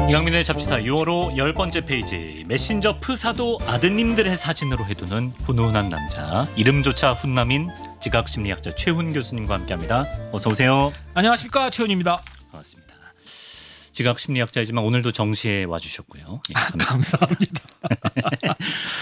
이강민의 잡지사 6월호 10번째 페이지. 메신저 프사도 아드님들의 사진으로 해두는 훈훈한 남자, 이름조차 훈남인 지각심리학자 최훈 교수님과 함께합니다. 어서 오세요. 안녕하십니까, 최훈입니다. 반갑습니다. 지각심리학자이지만 오늘도 정시에 와주셨고요. 예, 감사합니다.